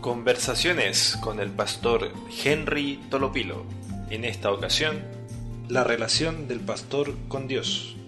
Conversaciones con el pastor Henry Tolopilo. En esta ocasión, la relación del pastor con Dios.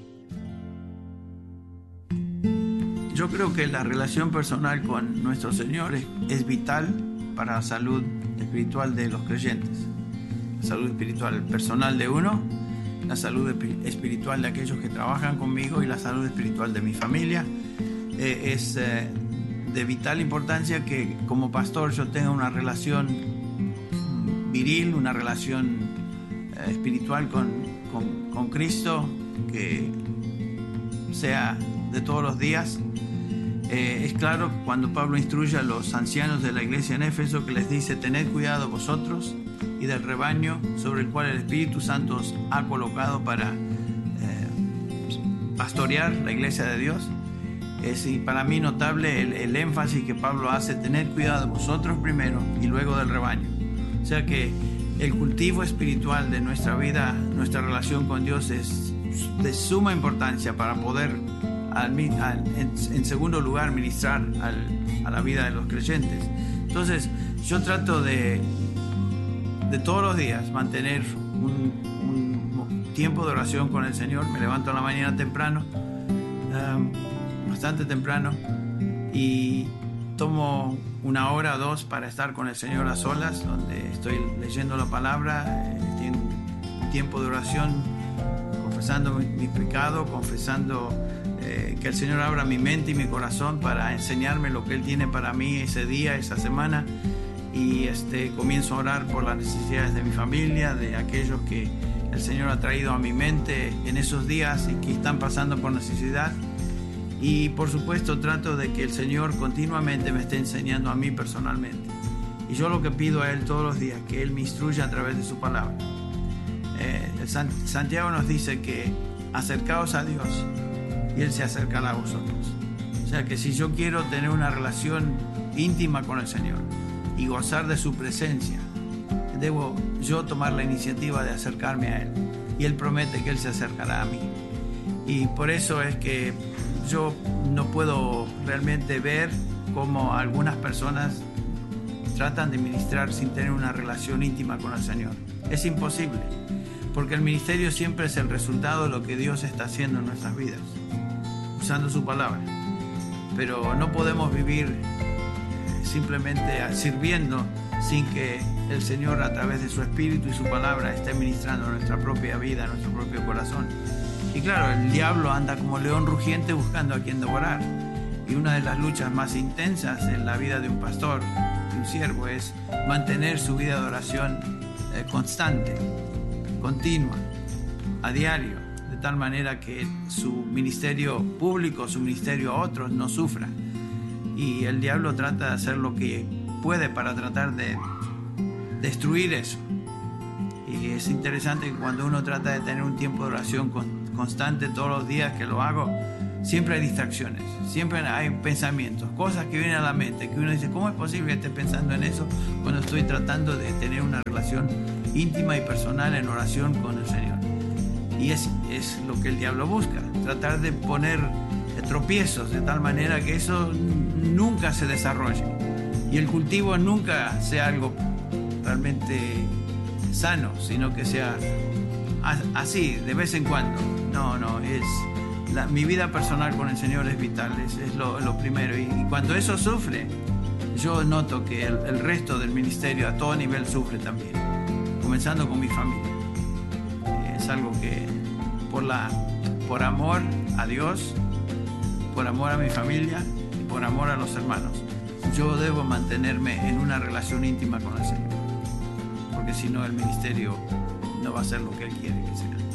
Yo creo que la relación personal con nuestro Señor es vital para la salud espiritual de los creyentes. La salud espiritual personal de uno, la salud espiritual de aquellos que trabajan conmigo y la salud espiritual de mi familia. Es de vital importancia que como pastor yo tenga una relación viril, una relación espiritual con Cristo, que sea de todos los días. Es claro cuando Pablo instruye a los ancianos de la iglesia en Éfeso, que les dice: tened cuidado vosotros y del rebaño sobre el cual el Espíritu Santo os ha colocado para pastorear la iglesia de Dios. Es para mí notable el énfasis que Pablo hace: tened cuidado vosotros primero y luego del rebaño. O sea que el cultivo espiritual de nuestra vida, nuestra relación con Dios, es de suma importancia para poder en segundo lugar ministrar a la vida de los creyentes. Entonces yo trato de todos los días mantener un tiempo de oración con el Señor. Me levanto en la mañana temprano, bastante temprano, y tomo una hora o dos para estar con el Señor a solas, donde estoy leyendo la palabra, tengo un tiempo de oración, confesando mi pecado, confesando que el Señor abra mi mente y mi corazón para enseñarme lo que Él tiene para mí ese día, esa semana. Y comienzo a orar por las necesidades de mi familia, de aquellos que el Señor ha traído a mi mente en esos días y que están pasando por necesidad. Y por supuesto trato de que el Señor continuamente me esté enseñando a mí personalmente. Y yo lo que pido a Él todos los días, que Él me instruya a través de su palabra. Santiago nos dice que acercaos a Dios y Él se acercará a vosotros. O sea que si yo quiero tener una relación íntima con el Señor y gozar de su presencia, debo yo tomar la iniciativa de acercarme a Él. Y Él promete que Él se acercará a mí. Y por eso es que yo no puedo realmente ver cómo algunas personas tratan de ministrar sin tener una relación íntima con el Señor. Es imposible, porque el ministerio siempre es el resultado de lo que Dios está haciendo en nuestras vidas, usando su palabra. Pero no podemos vivir simplemente sirviendo sin que el Señor, a través de su Espíritu y su palabra, esté ministrando nuestra propia vida, nuestro propio corazón. Y claro, el diablo anda como león rugiente buscando a quien devorar. Y una de las luchas más intensas en la vida de un pastor, de un siervo, es mantener su vida de oración constante, continua, a diario, de tal manera que su ministerio público, su ministerio a otros, no sufra. Y el diablo trata de hacer lo que puede para tratar de destruir eso. Y es interesante que cuando uno trata de tener un tiempo de oración constante todos los días que lo hago, siempre hay distracciones, siempre hay pensamientos, cosas que vienen a la mente, que uno dice: ¿cómo es posible que esté pensando en eso cuando estoy tratando de tener una relación íntima y personal en oración con el Señor? Y es lo que el diablo busca, tratar de poner tropiezos de tal manera que eso nunca se desarrolle y el cultivo nunca sea algo realmente sano, sino que sea así de vez en cuando. Mi vida personal con el Señor es vital, es lo primero. Y cuando eso sufre, yo noto que el resto del ministerio a todo nivel sufre también, comenzando con mi familia. Es algo que por amor a Dios, por amor a mi familia y por amor a los hermanos, yo debo mantenerme en una relación íntima con el Señor, porque si no, el ministerio no va a ser lo que Él quiere que sea.